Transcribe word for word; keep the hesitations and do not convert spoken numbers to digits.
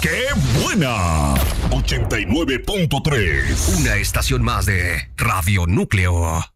¡Qué buena! ochenta y nueve punto tres. Una estación más de Radio Núcleo.